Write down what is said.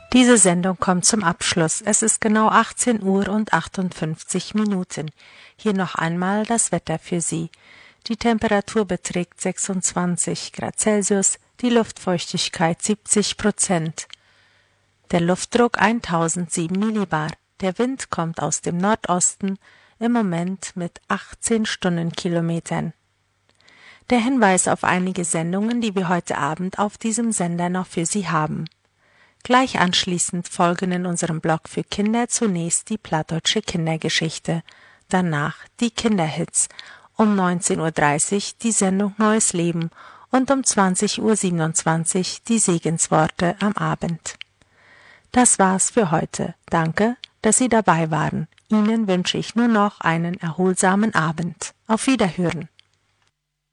Diese Sendung kommt zum Abschluss. Es ist genau 18 Uhr und 58 Minuten. Hier noch einmal das Wetter für Sie. Die Temperatur beträgt 26 Grad Celsius, die Luftfeuchtigkeit 70%. Der Luftdruck 1007 Millibar. Der Wind kommt aus dem Nordosten, im Moment mit 18 Stundenkilometern. Der Hinweis auf einige Sendungen, die wir heute Abend auf diesem Sender noch für Sie haben. Gleich anschließend folgen in unserem Blog für Kinder zunächst die plattdeutsche Kindergeschichte, danach die Kinderhits, um 19:30 Uhr die Sendung Neues Leben und um 20:27 Uhr die Segensworte am Abend. Das war's für heute. Danke, dass Sie dabei waren. Ihnen wünsche ich nur noch einen erholsamen Abend. Auf Wiederhören.